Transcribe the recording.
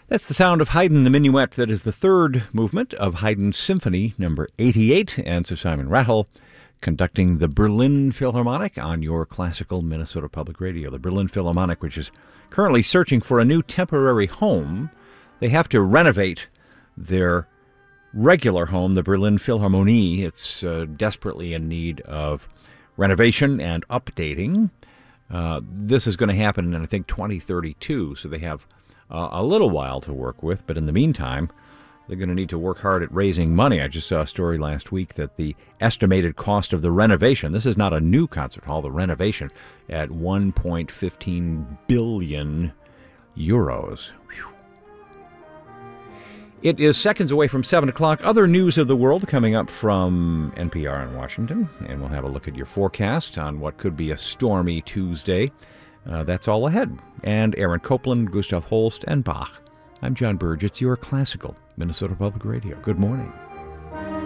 That's the sound of Haydn the Minuet. That is the third movement of Haydn's Symphony number 88, and Sir Simon Rattle conducting the Berlin Philharmonic on your classical Minnesota Public Radio. The Berlin Philharmonic, which is currently searching for a new temporary home. They have to renovate their regular home, the Berlin Philharmonie. It's desperately in need of renovation and updating. This is going to happen in, I think, 2032, so they have a little while to work with, but in the meantime, they're going to need to work hard at raising money. I just saw a story last week that the estimated cost of the renovation, this is not a new concert hall, the renovation, at 1.15 billion euros. Whew. It is seconds away from 7 o'clock. Other news of the world coming up from NPR in Washington, and we'll have a look at your forecast on what could be a stormy Tuesday. That's all ahead. And Aaron Copland, Gustav Holst, and Bach. I'm John Burge. It's your classical Minnesota Public Radio. Good morning.